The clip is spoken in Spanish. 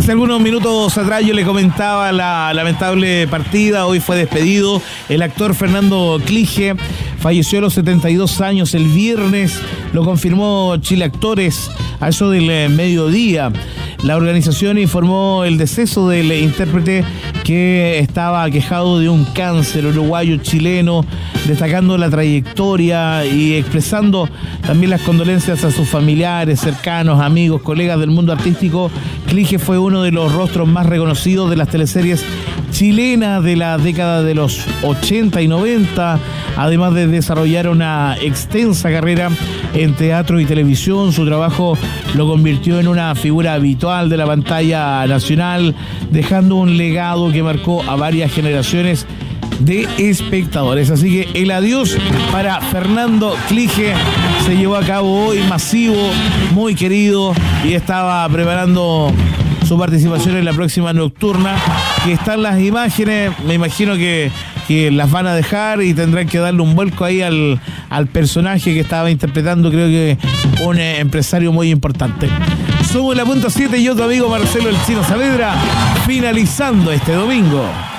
Hace algunos minutos atrás yo le comentaba la lamentable partida. Hoy fue despedido el actor Fernando Clige. Falleció a los 72 años el viernes. Lo confirmó Chile Actores a eso del mediodía. La organización informó el deceso del intérprete que estaba aquejado de un cáncer uruguayo-chileno, destacando la trayectoria y expresando también las condolencias a sus familiares, cercanos, amigos, colegas del mundo artístico. Clige fue uno de los rostros más reconocidos de las teleseries chilenas de la década de los 80 y 90, además de desarrollar una extensa carrera en teatro y televisión. Su trabajo lo convirtió en una figura habitual de la pantalla nacional, dejando un legado que marcó a varias generaciones de espectadores. Así que el adiós para Fernando Clige se llevó a cabo hoy, masivo, muy querido, y estaba preparando su participación en la próxima nocturna, que están las imágenes. Me imagino que las van a dejar y tendrán que darle un vuelco ahí al personaje que estaba interpretando, creo que un empresario muy importante. Somos la punta 7 y yo, tu amigo Marcelo El Chino Saavedra, finalizando este domingo.